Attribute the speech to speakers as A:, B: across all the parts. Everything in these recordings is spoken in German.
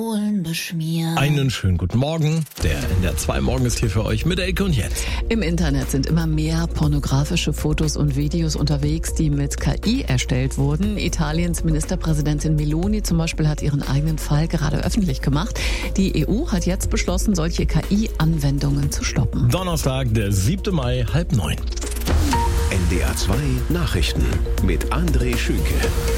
A: Einen schönen guten Morgen. Der NDR 2 Morgen ist hier für euch mit Elke und Jens.
B: Im Internet sind immer mehr pornografische Fotos und Videos unterwegs, die mit KI erstellt wurden. Italiens Ministerpräsidentin Meloni zum Beispiel hat ihren eigenen Fall gerade öffentlich gemacht. Die EU hat jetzt beschlossen, solche KI-Anwendungen zu stoppen.
A: Donnerstag, der 7. Mai, 8:30.
C: NDR 2 Nachrichten mit André Schünke.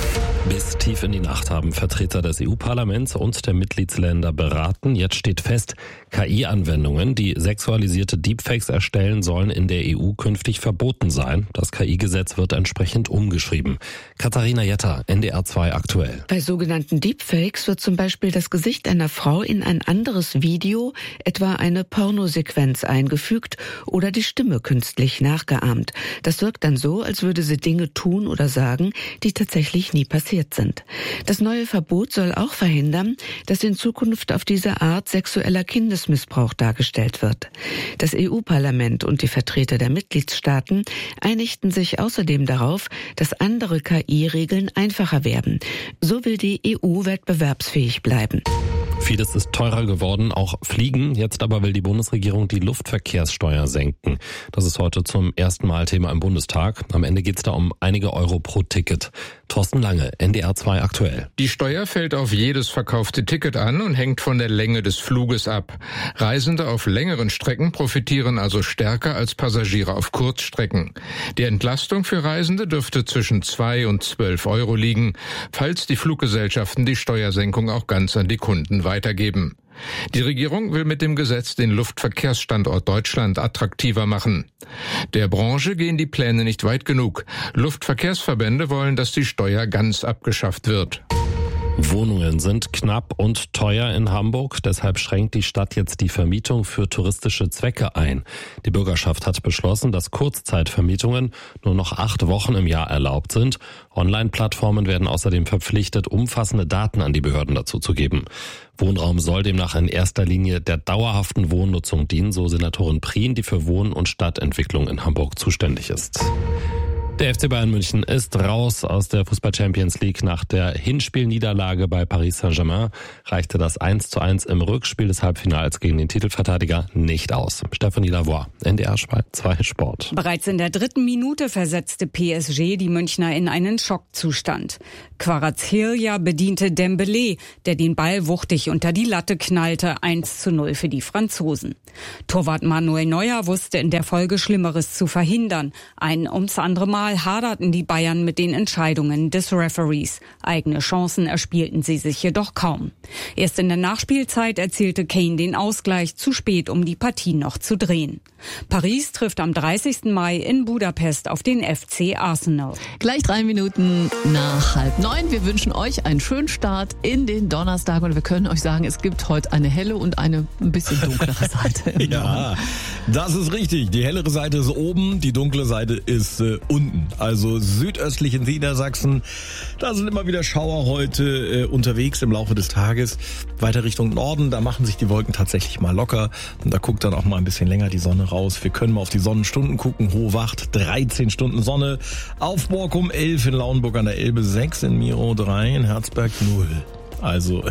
D: Bis tief in die Nacht haben Vertreter des EU-Parlaments und der Mitgliedsländer beraten. Jetzt steht fest, KI-Anwendungen, die sexualisierte Deepfakes erstellen, sollen in der EU künftig verboten sein. Das KI-Gesetz wird entsprechend umgeschrieben. Katharina Jetter, NDR 2 aktuell.
E: Bei sogenannten Deepfakes wird zum Beispiel das Gesicht einer Frau in ein anderes Video, etwa eine Pornosequenz, eingefügt oder die Stimme künstlich nachgeahmt. Das wirkt dann so, als würde sie Dinge tun oder sagen, die tatsächlich nie passiert sind. Das neue Verbot soll auch verhindern, dass in Zukunft auf diese Art sexueller Kindesmissbrauch dargestellt wird. Das EU-Parlament und die Vertreter der Mitgliedstaaten einigten sich außerdem darauf, dass andere KI-Regeln einfacher werden. So will die EU wettbewerbsfähig bleiben.
D: Vieles ist teurer geworden, auch Fliegen. Jetzt aber will die Bundesregierung die Luftverkehrssteuer senken. Das ist heute zum ersten Mal Thema im Bundestag. Am Ende geht es da um einige Euro pro Ticket. Thorsten Lange, NDR 2 aktuell.
F: Die Steuer fällt auf jedes verkaufte Ticket an und hängt von der Länge des Fluges ab. Reisende auf längeren Strecken profitieren also stärker als Passagiere auf Kurzstrecken. Die Entlastung für Reisende dürfte zwischen 2 und 12 Euro liegen, falls die Fluggesellschaften die Steuersenkung auch ganz an die Kunden weitergeben. Die Regierung will mit dem Gesetz den Luftverkehrsstandort Deutschland attraktiver machen. Der Branche gehen die Pläne nicht weit genug. Luftverkehrsverbände wollen, dass die Steuer ganz abgeschafft wird.
D: Wohnungen sind knapp und teuer in Hamburg. Deshalb schränkt die Stadt jetzt die Vermietung für touristische Zwecke ein. Die Bürgerschaft hat beschlossen, dass Kurzzeitvermietungen nur noch 8 Wochen im Jahr erlaubt sind. Online-Plattformen werden außerdem verpflichtet, umfassende Daten an die Behörden dazu zu geben. Wohnraum soll demnach in erster Linie der dauerhaften Wohnnutzung dienen, so Senatorin Prien, die für Wohn- und Stadtentwicklung in Hamburg zuständig ist. Der FC Bayern München ist raus aus der Fußball-Champions League. Nach der Hinspielniederlage bei Paris Saint-Germain reichte das 1:1 im Rückspiel des Halbfinals gegen den Titelverteidiger nicht aus. Stefanie Lavoie, NDR 2 Sport.
G: Bereits in der 3. Minute versetzte PSG die Münchner in einen Schockzustand. Kvaratskhelia bediente Dembélé, der den Ball wuchtig unter die Latte knallte. 1:0 für die Franzosen. Torwart Manuel Neuer wusste in der Folge Schlimmeres zu verhindern. Ein ums andere Mal haderten die Bayern mit den Entscheidungen des Referees. Eigene Chancen erspielten sie sich jedoch kaum. Erst in der Nachspielzeit erzielte Kane den Ausgleich, zu spät, um die Partie noch zu drehen. Paris trifft am 30. Mai in Budapest auf den FC Arsenal.
B: Gleich 3 Minuten nach 8:30. Wir wünschen euch einen schönen Start in den Donnerstag und wir können euch sagen, es gibt heute eine helle und eine ein bisschen dunklere Seite.
A: Ja, das ist richtig. Die hellere Seite ist oben, die dunkle Seite ist unten. Also südöstlich in Niedersachsen. Da sind immer wieder Schauer heute unterwegs im Laufe des Tages. Weiter Richtung Norden, da machen sich die Wolken tatsächlich mal locker. Und da guckt dann auch mal ein bisschen länger die Sonne raus. Wir können mal auf die Sonnenstunden gucken. Hohwacht 13 Stunden Sonne. Auf Borkum 11, in Lauenburg an der Elbe 6, in Miro 3, in Herzberg 0. Also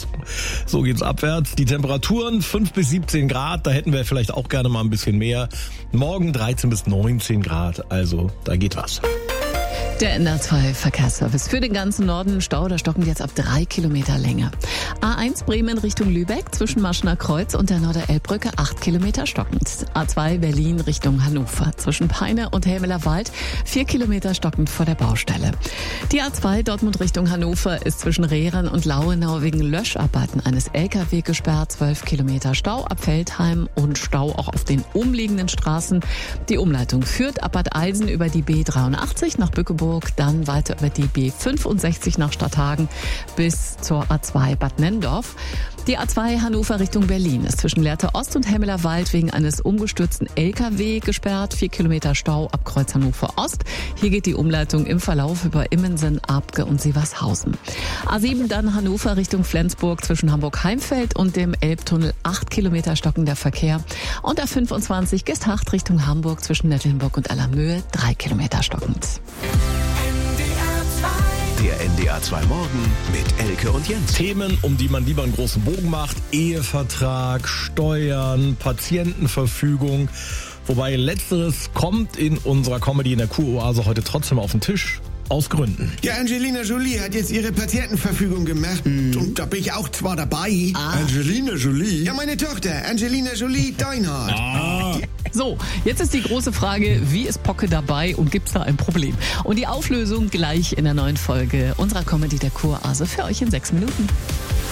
A: so geht's abwärts. Die Temperaturen 5 bis 17 Grad, da hätten wir vielleicht auch gerne mal ein bisschen mehr. Morgen 13 bis 19 Grad, also da geht was.
B: Der NDR 2 Verkehrsservice für den ganzen Norden. Stau, da stocken jetzt ab 3 Kilometer Länge. A1 Bremen Richtung Lübeck zwischen Maschener Kreuz und der Norderelbbrücke 8 Kilometer stockend. A2 Berlin Richtung Hannover zwischen Peine und Helmeler Wald 4 Kilometer stockend vor der Baustelle. Die A2 Dortmund Richtung Hannover ist zwischen Rehren und Lauenau wegen Löscharbeiten eines LKW gesperrt. 12 Kilometer Stau ab Feldheim und Stau auch auf den umliegenden Straßen. Die Umleitung führt ab Bad Eilsen über die B83 nach Bückeburg, dann weiter über die B65 nach Stadthagen bis zur A2 Bad Nenndorf. Die A2 Hannover Richtung Berlin ist zwischen Lehrte Ost und Helmeler Wald wegen eines umgestürzten LKW gesperrt. 4 Kilometer Stau ab Kreuz Hannover Ost. Hier geht die Umleitung im Verlauf über Immensen, Abke und Sievershausen. A7 dann Hannover Richtung Flensburg zwischen Hamburg-Heimfeld und dem Elbtunnel 8 Kilometer stockender Verkehr. Und A25 Gestacht Richtung Hamburg zwischen Nettlenburg und Allermöhe 3 Kilometer stockend.
C: Der NDR 2 Morgen mit Elke und Jens.
A: Themen, um die man lieber einen großen Bogen macht. Ehevertrag, Steuern, Patientenverfügung. Wobei letzteres kommt in unserer Comedy in der Kuroase heute trotzdem auf den Tisch. Aus Gründen.
H: Ja, Angelina Jolie hat jetzt ihre Patientenverfügung gemacht. Und da bin ich auch zwar dabei.
I: Angelina Jolie?
H: Ja, meine Tochter, Angelina Jolie Deinhardt.
B: So, jetzt ist die große Frage, wie ist Pocke dabei und gibt's da ein Problem? Und die Auflösung gleich in der neuen Folge unserer Comedy der Kuroase für euch in 6 Minuten.